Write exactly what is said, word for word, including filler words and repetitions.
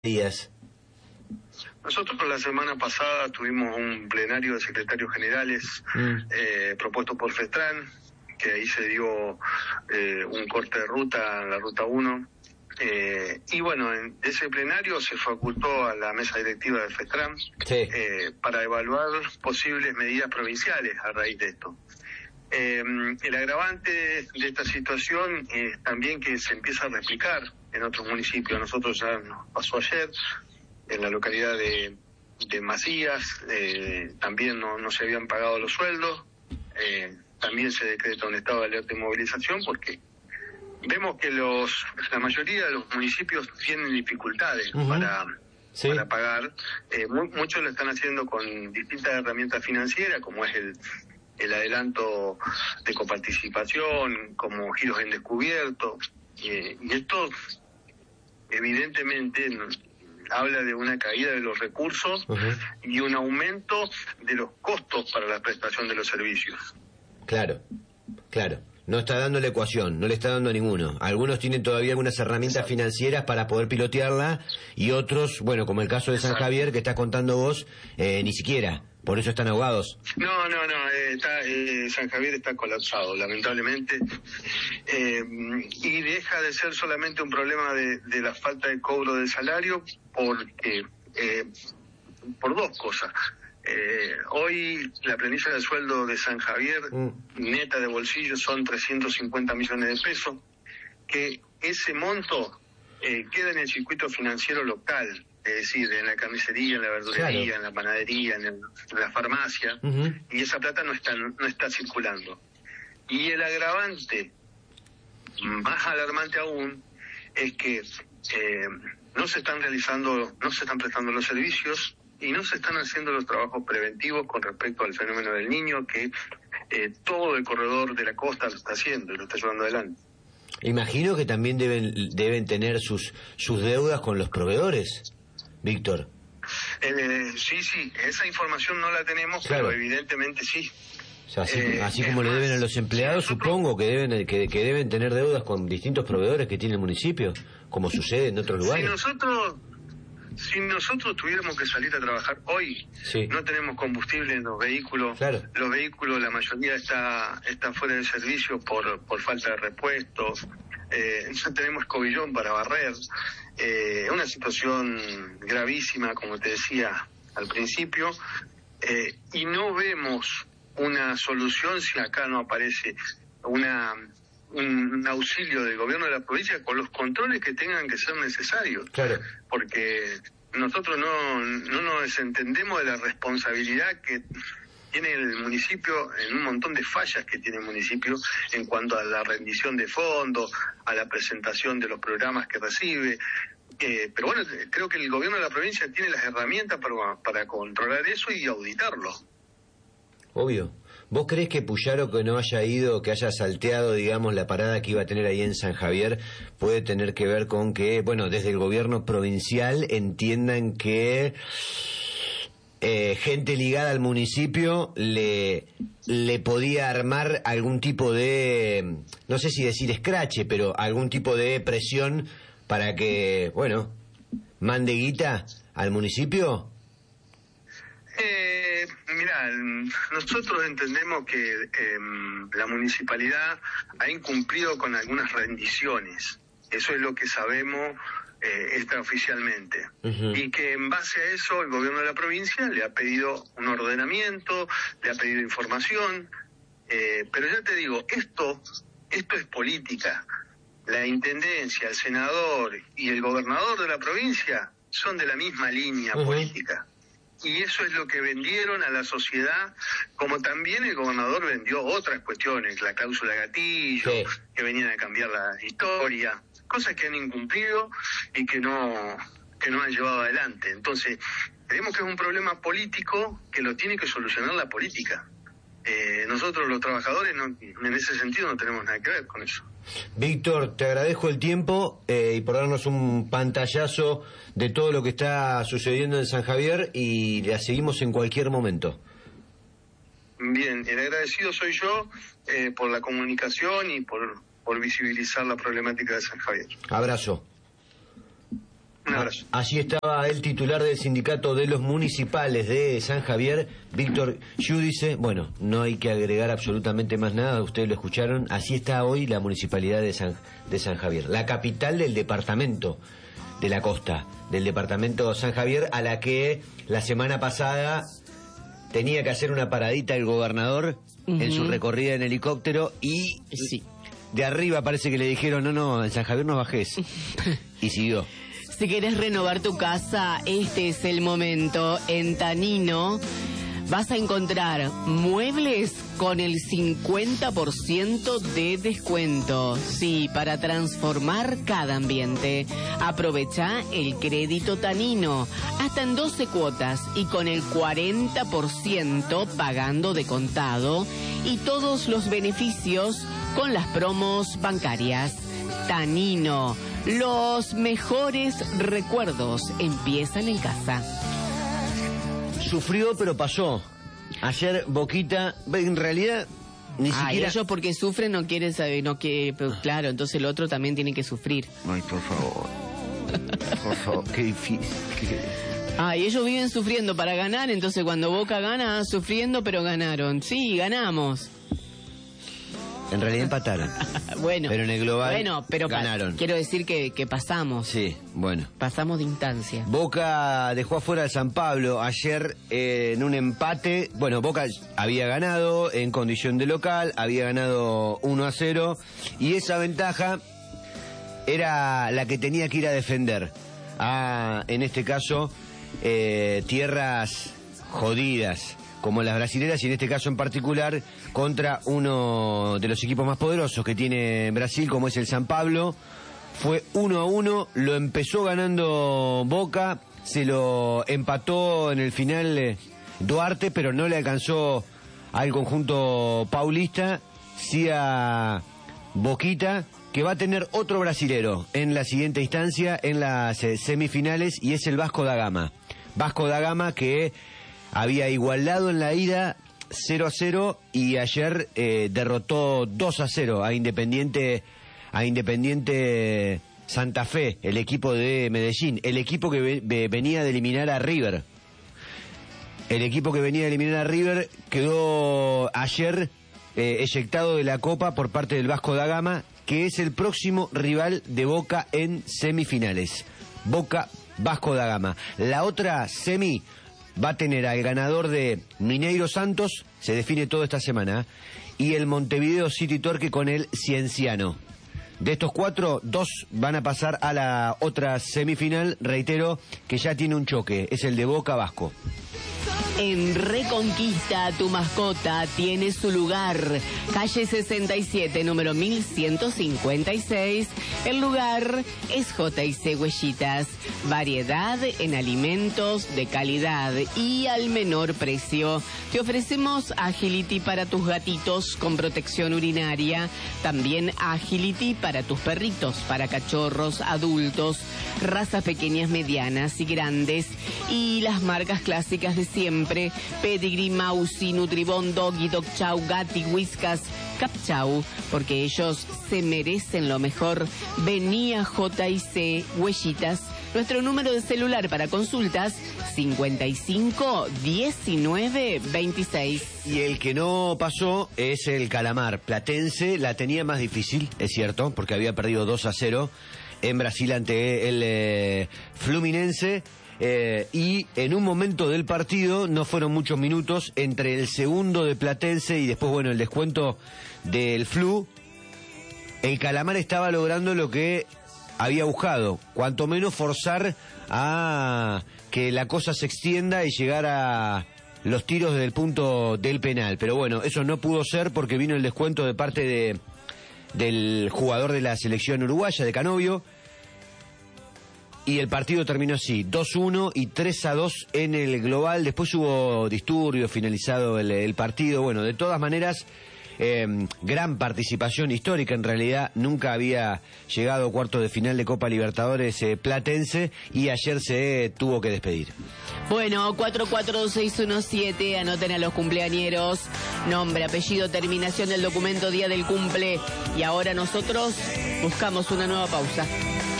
días. Nosotros la semana pasada tuvimos un plenario de secretarios generales mm. eh, propuesto por FETRAN, que ahí se dio eh, un corte de ruta en la ruta uno. Eh, y bueno, en ese plenario se facultó a la mesa directiva de FETRAN sí. eh, para evaluar posibles medidas provinciales a raíz de esto. Eh, el agravante de esta situación es también que se empieza a replicar en otros municipios. Nosotros ya nos pasó ayer en la localidad de, de Macías, eh, también no, no se habían pagado los sueldos, eh, también se decreta un estado de alerta y movilización porque vemos que los la mayoría de los municipios tienen dificultades uh-huh. para, sí. para pagar. Eh, mu- muchos lo están haciendo con distintas herramientas financieras, como es el, el adelanto de coparticipación, como giros en descubierto, eh, y esto evidentemente no, habla de una caída de los recursos uh-huh. y un aumento de los costos para la prestación de los servicios. Claro, claro. No está dando la ecuación, no le está dando a ninguno. Algunos tienen todavía algunas herramientas Exacto. financieras para poder pilotearla y otros, bueno, como el caso de San Exacto. Javier que estás contando vos, eh, ni siquiera. Por eso están ahogados. No, no, no. Eh, está, eh, San Javier está colapsado, lamentablemente. Eh, y deja de ser solamente un problema de, de la falta de cobro de salario porque eh, por dos cosas. Eh, hoy la planilla de sueldo de San Javier mm. neta de bolsillo son trescientos cincuenta millones de pesos, que ese monto eh, queda en el circuito financiero local, es decir, en la carnicería, en la verdulería, claro. en la panadería, en, el, en la farmacia, uh-huh. y esa plata no está, no está circulando. Y el agravante, más alarmante aún, es que eh, no se están realizando, no se están prestando los servicios y no se están haciendo los trabajos preventivos con respecto al fenómeno del Niño, que eh, todo el corredor de la costa lo está haciendo y lo está llevando adelante. Imagino que también deben deben tener sus sus deudas con los proveedores, Víctor. Eh, sí, sí, esa información no la tenemos, claro. pero evidentemente sí. O sea, así, eh, así como le deben a los empleados, sí, nosotros, supongo que deben que, que deben tener deudas con distintos proveedores que tiene el municipio, como sucede en otros lugares. Si nosotros... Si nosotros tuviéramos que salir a trabajar hoy, sí. no tenemos combustible en los vehículos, claro. los vehículos, la mayoría está está fuera de servicio por por falta de repuestos, eh, no tenemos escobillón para barrer, eh, una situación gravísima, como te decía al principio, eh, y no vemos una solución si acá no aparece una... un auxilio del gobierno de la provincia con los controles que tengan que ser necesarios. Claro. Porque nosotros no, no nos desentendemos de la responsabilidad que tiene el municipio en un montón de fallas que tiene el municipio en cuanto a la rendición de fondos, a la presentación de los programas que recibe. Eh, pero bueno, creo que el gobierno de la provincia tiene las herramientas para, para controlar eso y auditarlo. Obvio. ¿Vos creés que Puyaro, que no haya ido, que haya salteado, digamos, la parada que iba a tener ahí en San Javier, puede tener que ver con que, bueno, desde el gobierno provincial entiendan que eh, gente ligada al municipio le, le podía armar algún tipo de, no sé si decir escrache, pero algún tipo de presión para que, bueno, mande guita al municipio? Eh, mira, nosotros entendemos que eh, la municipalidad ha incumplido con algunas rendiciones. Eso es lo que sabemos eh, extraoficialmente. Uh-huh. Y que en base a eso el gobierno de la provincia le ha pedido un ordenamiento, le ha pedido información. Eh, pero ya te digo, esto, esto es política. La intendencia, el senador y el gobernador de la provincia son de la misma línea uh-huh. política. Y eso es lo que vendieron a la sociedad, como también el gobernador vendió otras cuestiones, la cláusula gatillo, sí. que venían a cambiar la historia, cosas que han incumplido y que no que no han llevado adelante. Entonces, creemos que es un problema político que lo tiene que solucionar la política. Eh, nosotros los trabajadores no, en ese sentido no tenemos nada que ver con eso. Víctor, te agradezco el tiempo eh, y por darnos un pantallazo de todo lo que está sucediendo en San Javier y la seguimos en cualquier momento. Bien, el agradecido soy yo eh, por la comunicación y por, por visibilizar la problemática de San Javier. Abrazo. Un abrazo. Allí estaba el titular del sindicato de los municipales de San Javier, Víctor Giudice. Bueno, no hay que agregar absolutamente más nada, ustedes lo escucharon. Así está hoy la municipalidad de San, de San Javier, la capital del departamento de la costa, del departamento San Javier, a la que la semana pasada tenía que hacer una paradita el gobernador uh-huh. en su recorrida en helicóptero y sí. de arriba parece que le dijeron, no, no, en San Javier no bajes. Y siguió. Si querés renovar tu casa, este es el momento. En Tanino vas a encontrar muebles con el cincuenta por ciento de descuento. Sí, para transformar cada ambiente. Aprovecha el crédito Tanino, hasta en doce cuotas y con el cuarenta por ciento pagando de contado y todos los beneficios con las promos bancarias. Tanino, los mejores recuerdos empiezan en casa. Sufrió pero pasó. Ayer Boquita, en realidad ni ah, siquiera... ellos porque sufren no quieren saber, no quiere, pero claro, entonces el otro también tiene que sufrir. Ay, por favor. Por favor, qué difícil. Qué... Ah, y ellos viven sufriendo para ganar, entonces cuando Boca gana, sufriendo pero ganaron. Sí, ganamos. En realidad empataron. Bueno, pero en el global bueno, pero ganaron. Quiero decir que, que pasamos. Sí, bueno. Pasamos de instancia. Boca dejó afuera al San Pablo ayer eh, en un empate. Bueno, Boca había ganado en condición de local, había ganado uno a cero y esa ventaja era la que tenía que ir a defender. A, en este caso, eh, tierras jodidas, como las brasileras y en este caso en particular contra uno de los equipos más poderosos que tiene Brasil, como es el San Pablo. Fue uno a uno, lo empezó ganando Boca, se lo empató en el final eh, Duarte, pero no le alcanzó al conjunto paulista, sí a Boquita, que va a tener otro brasilero en la siguiente instancia, en las eh, semifinales, y es el Vasco da Gama. Vasco da Gama que había igualado en la ida cero a cero y ayer eh, derrotó dos a cero a Independiente a Independiente Santa Fe, el equipo de Medellín, el equipo que ve, ve, venía de eliminar a River. El equipo que venía de eliminar a River quedó ayer eh, eyectado de la Copa por parte del Vasco da Gama, que es el próximo rival de Boca en semifinales. Boca Vasco da Gama. La otra semi va a tener al ganador de Mineiro Santos, se define todo esta semana, y el Montevideo City Torque con el Cienciano. De estos cuatro, dos van a pasar a la otra semifinal, reitero, que ya tiene un choque, es el de Boca Vasco. En Reconquista, tu mascota tiene su lugar. Calle sesenta y siete, número mil ciento cincuenta y seis. El lugar es J y C Huellitas. Variedad en alimentos de calidad y al menor precio. Te ofrecemos Agility para tus gatitos con protección urinaria. También Agility para tus perritos, para cachorros, adultos, razas pequeñas, medianas y grandes. Y las marcas clásicas de siempre. Pedigree, Mausi, Nutribón, Doggy, Dog Chow, Gatti, Whiskas, Cap Chow, porque ellos se merecen lo mejor. Venía J y C Huellitas. Nuestro número de celular para consultas, cincuenta y cinco, diecinueve, veintiséis. Y el que no pasó es el Calamar Platense, la tenía más difícil, es cierto, porque había perdido dos a cero en Brasil ante el eh, Fluminense. Eh, y en un momento del partido, no fueron muchos minutos, entre el segundo de Platense y después, bueno, el descuento del Flu, el Calamar estaba logrando lo que había buscado, cuanto menos forzar a que la cosa se extienda y llegar a los tiros desde el punto del penal. Pero bueno, eso no pudo ser porque vino el descuento de parte de del jugador de la selección uruguaya, de Canovio. Y el partido terminó así, dos uno y tres a dos en el global. Después hubo disturbios, finalizado el, el partido. Bueno, de todas maneras, eh, gran participación histórica. En realidad, nunca había llegado a cuarto de final de Copa Libertadores eh, Platense y ayer se eh, tuvo que despedir. Bueno, cuatro cuatro seis uno siete, anoten a los cumpleañeros, nombre, apellido, terminación del documento, día del cumple. Y ahora nosotros buscamos una nueva pausa.